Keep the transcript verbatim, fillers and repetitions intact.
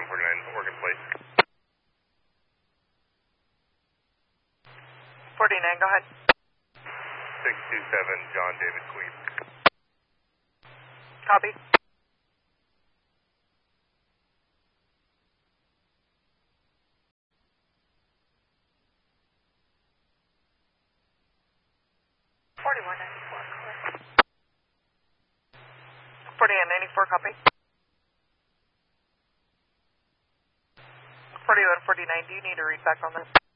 forty-nine, Oregon Plate. forty-nine, go ahead. six two seven, John David Queen. Copy. forty-one ninety-four, correct. forty-one ninety-four, copy. forty-one forty-nine, do you need a read back on this?